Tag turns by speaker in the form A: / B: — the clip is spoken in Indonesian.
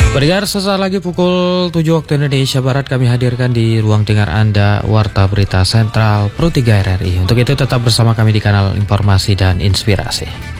A: Pendengar, sesaat lagi pukul 7 waktu Indonesia Barat kami hadirkan di ruang dengar Anda Warta Berita Sentral Pro 3 RRI. Untuk itu tetap bersama kami di kanal Informasi dan Inspirasi.